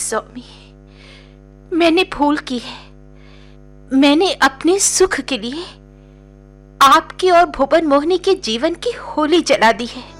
स्वामी, मैंने भूल की है। मैंने अपने सुख के लिए आपकी और भुवन मोहिनी के जीवन की होली जला दी है।